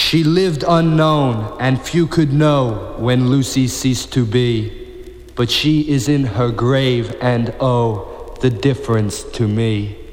She lived unknown, and few could know when Lucy ceased to be. But she is in her grave, and oh, the difference to me.